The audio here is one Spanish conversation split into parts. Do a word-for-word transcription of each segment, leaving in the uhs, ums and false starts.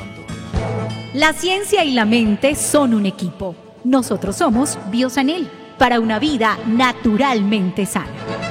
fondo. La ciencia y la mente son un equipo. Nosotros somos Biosanel, para una vida naturalmente sana.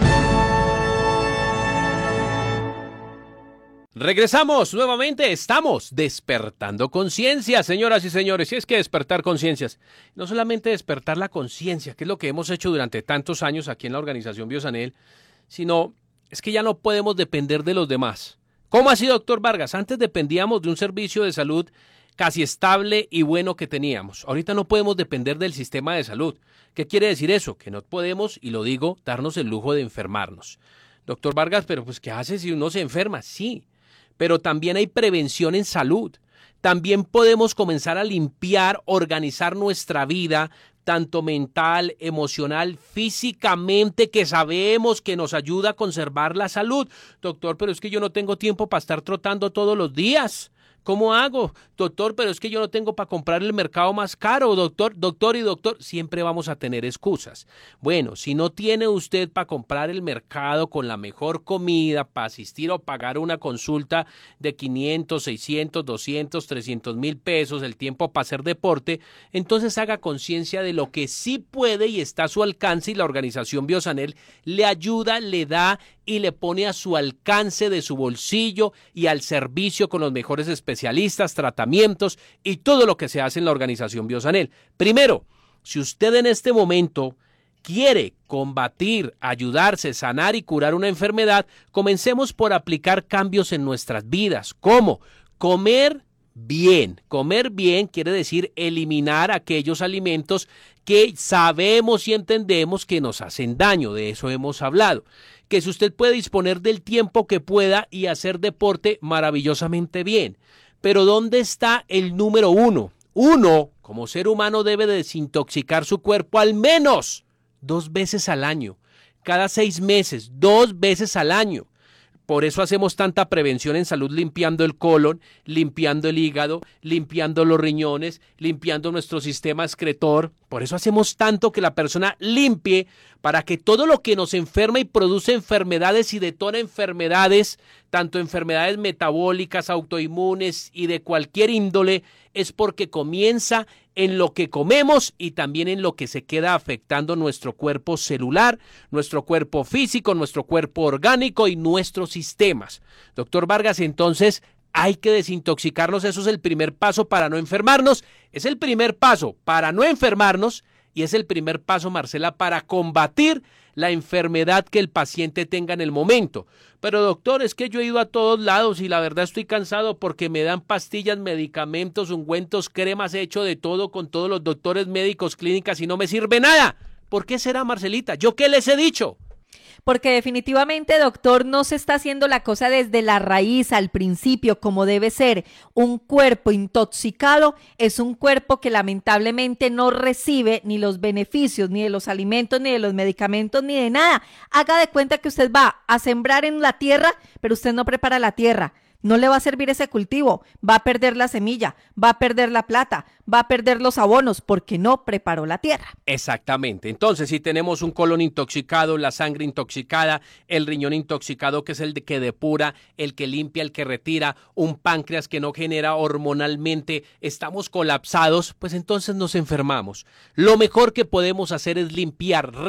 Regresamos nuevamente, estamos despertando conciencia, señoras y señores. Y es que despertar conciencias, no solamente despertar la conciencia, que es lo que hemos hecho durante tantos años aquí en la organización Biosanel, sino es que ya no podemos depender de los demás. ¿Cómo así, doctor Vargas? Antes dependíamos de un servicio de salud casi estable y bueno que teníamos. Ahorita no podemos depender del sistema de salud. ¿Qué quiere decir eso? Que no podemos, y lo digo, darnos el lujo de enfermarnos. Doctor Vargas, pero pues ¿qué hace si uno se enferma? Sí. Pero también hay prevención en salud. También podemos comenzar a limpiar, organizar nuestra vida, tanto mental, emocional, físicamente, que sabemos que nos ayuda a conservar la salud. Doctor, pero es que yo no tengo tiempo para estar trotando todos los días. ¿Cómo hago? Doctor, pero es que yo no tengo para comprar el mercado más caro, doctor, doctor y doctor. Siempre vamos a tener excusas. Bueno, si no tiene usted para comprar el mercado con la mejor comida, para asistir o pagar una consulta de quinientos, seiscientos, doscientos, trescientos mil pesos, el tiempo para hacer deporte, entonces haga conciencia de lo que sí puede y está a su alcance, y la organización Biosanel le ayuda, le da y le pone a su alcance de su bolsillo y al servicio con los mejores especialistas, tratamientos y todo lo que se hace en la organización Biosanel. Primero, si usted en este momento quiere combatir, ayudarse, sanar y curar una enfermedad, comencemos por aplicar cambios en nuestras vidas. ¿Cómo? Comer bien. Comer bien quiere decir eliminar aquellos alimentos que sabemos y entendemos que nos hacen daño. De eso hemos hablado. Que si usted puede disponer del tiempo que pueda y hacer deporte, maravillosamente bien. Pero ¿dónde está el número uno? Uno, como ser humano, debe desintoxicar su cuerpo al menos dos veces al año. Cada seis meses, dos veces al año. Por eso hacemos tanta prevención en salud, limpiando el colon, limpiando el hígado, limpiando los riñones, limpiando nuestro sistema excretor. Por eso hacemos tanto que la persona limpie, para que todo lo que nos enferma y produce enfermedades y detona enfermedades, tanto enfermedades metabólicas, autoinmunes y de cualquier índole, es porque comienza en lo que comemos y también en lo que se queda afectando nuestro cuerpo celular, nuestro cuerpo físico, nuestro cuerpo orgánico y nuestros sistemas. Doctor Vargas, entonces hay que desintoxicarnos. Eso es el primer paso para no enfermarnos. Es el primer paso para no enfermarnos y es el primer paso, Marcela, para combatir la enfermedad que el paciente tenga en el momento. Pero doctor, es que yo he ido a todos lados y la verdad estoy cansado porque me dan pastillas, medicamentos, ungüentos, cremas, he hecho de todo con todos los doctores, médicos, clínicas y no me sirve nada. ¿Por qué será, Marcelita? ¿Yo qué les he dicho? Porque definitivamente, doctor, no se está haciendo la cosa desde la raíz, al principio, como debe ser. Un cuerpo intoxicado es un cuerpo que lamentablemente no recibe ni los beneficios, ni de los alimentos, ni de los medicamentos, ni de nada. Haga de cuenta que usted va a sembrar en la tierra, pero usted no prepara la tierra. No le va a servir ese cultivo, va a perder la semilla, va a perder la plata, va a perder los abonos porque no preparó la tierra. Exactamente. Entonces, si tenemos un colon intoxicado, la sangre intoxicada, el riñón intoxicado, que es el de que depura, el que limpia, el que retira, un páncreas que no genera hormonalmente, estamos colapsados, pues entonces nos enfermamos. Lo mejor que podemos hacer es limpiar,